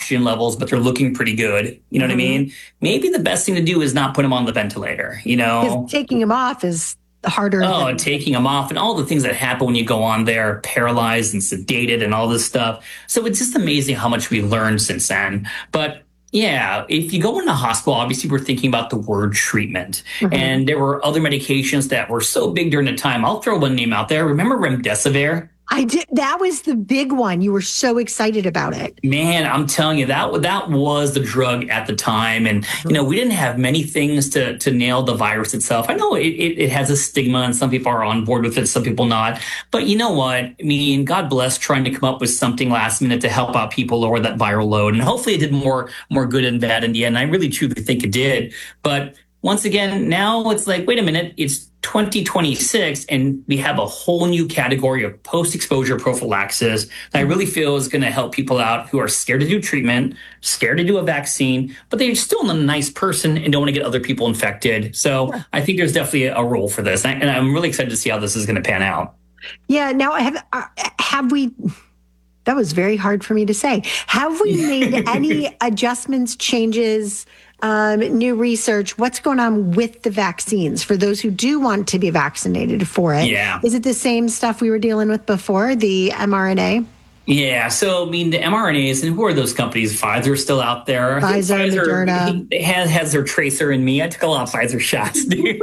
oxygen levels, but they're looking pretty good. You know what I mean? Maybe the best thing to do is not put them on the ventilator, you know? Because taking them off is harder. And taking them off and all the things that happen when you go on there, paralyzed and sedated and all this stuff. So it's just amazing how much we learned since then. But yeah, if you go in the hospital, obviously we're thinking about the word treatment. And there were other medications that were so big during the time. I'll throw one name out there. Remember Remdesivir? I did. That was the big one. You were so excited about it. Man, I'm telling you, that was the drug at the time. And, you know, we didn't have many things to nail the virus itself. I know it has a stigma and some people are on board with it, some people not. But you know what? I mean, God bless trying to come up with something last minute to help out people lower that viral load. And hopefully it did more good than bad in the end. I really truly think it did. But once again, now it's like, wait a minute, it's 2026 and we have a whole new category of post-exposure prophylaxis that I really feel is going to help people out who are scared to do treatment, scared to do a vaccine, but they're still a nice person and don't want to get other people infected. So I think there's definitely a role for this. And I'm really excited to see how this is going to pan out. Yeah. Now, have we... That was very hard for me to say. Have we made any adjustments, changes, new research? What's going on with the vaccines for those who do want to be vaccinated for it? Yeah. Is it the same stuff we were dealing with before, the mRNA? Yeah. So, I mean, the mRNAs, and who are those companies? Pfizer's still out there. Pfizer, Moderna. Has their tracer in me. I took a lot of Pfizer shots.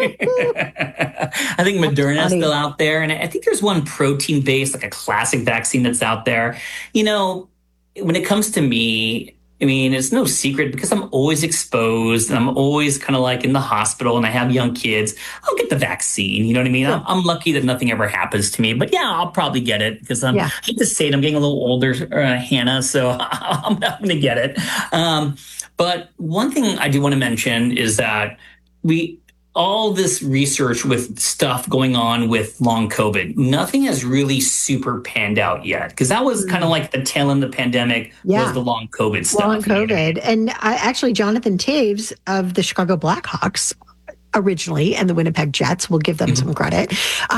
I think Moderna's still out there. And I think there's one protein-based, like a classic vaccine that's out there. You know, when it comes to me, I mean, it's no secret because I'm always exposed and I'm always kind of like in the hospital and I have young kids. I'll get the vaccine. You know what I mean? I'm lucky that nothing ever happens to me. But yeah, I'll probably get it because I hate to say it, I'm getting a little older, Hannah, so I'm not going to get it. But one thing I do want to mention is that all this research with stuff going on with long COVID, nothing has really super panned out yet. Because that was kind of like the tail end of the pandemic was the long COVID stuff. Long COVID. And actually, Jonathan Toews of the Chicago Blackhawks originally, and the Winnipeg Jets, will give them some credit,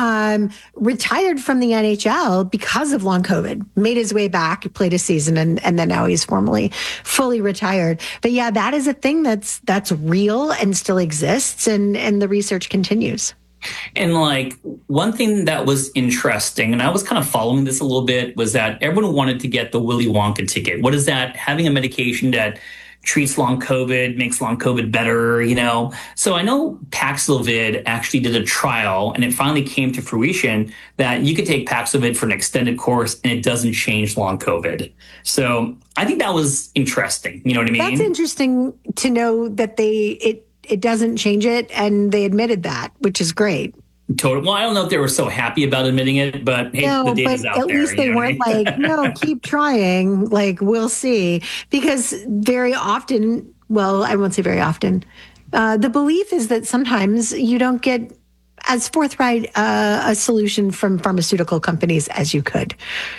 retired from the NHL because of long COVID, made his way back, played a season, and then now he's fully retired. But yeah, that is a thing that's real and still exists, and the research continues. And like one thing that was interesting, and I was kind of following this a little bit, was that everyone wanted to get the Willy Wonka ticket. What is that? Having a medication that treats long COVID, makes long COVID better, you know? So I know Paxlovid actually did a trial and it finally came to fruition that you could take Paxlovid for an extended course and it doesn't change long COVID. So I think that was interesting. You know what I mean? That's interesting to know that it doesn't change it and they admitted that, which is great. Totally. Well, I don't know if they were so happy about admitting it, but hey, the data's out there. At least they weren't like, no, keep trying. Like, we'll see. Because very often, well, I won't say very often, the belief is that sometimes you don't get as forthright a solution from pharmaceutical companies as you could.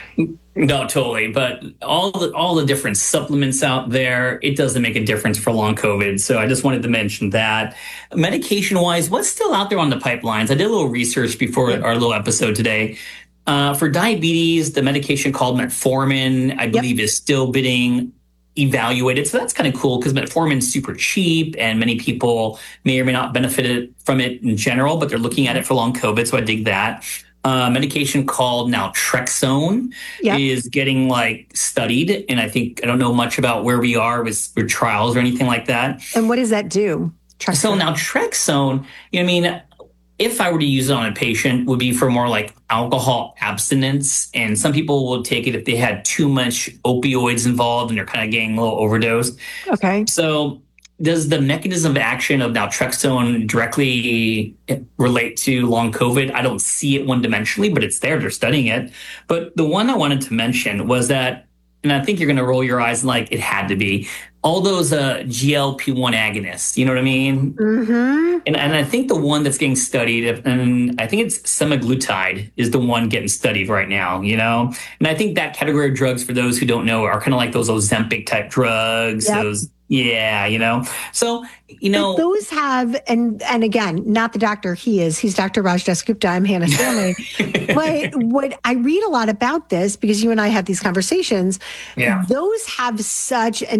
No, totally. But all the different supplements out there, it doesn't make a difference for long COVID. So I just wanted to mention that. Medication-wise, what's still out there on the pipelines? I did a little research before our little episode today. For diabetes, the medication called metformin, I believe, is still being evaluated. So that's kind of cool because metformin is super cheap and many people may or may not benefit from it in general, but they're looking at it for long COVID. So I dig that. Medication called naltrexone is getting like studied. And I don't know much about where we are with trials or anything like that. And what does that do? So naltrexone, you know what I mean? If I were to use it on a patient, would be for more like alcohol abstinence. And some people will take it if they had too much opioids involved and they're kind of getting a little overdosed. Okay. So does the mechanism of action of naltrexone directly relate to long COVID? I don't see it one-dimensionally, but it's there. They're studying it. But the one I wanted to mention was that, and I think you're going to roll your eyes like it had to be, all those GLP-1 agonists, you know what I mean? Mm-hmm. And I think the one that's getting studied, and I think it's semaglutide is the one getting studied right now, you know? And I think that category of drugs, for those who don't know, are kind of like those Ozempic type drugs, you know? So, you know, but those have, and again, not the doctor he's Dr. Raj Dasgupta, I'm Hannah Stanley. But what I read a lot about this, because you and I have these conversations, those have such an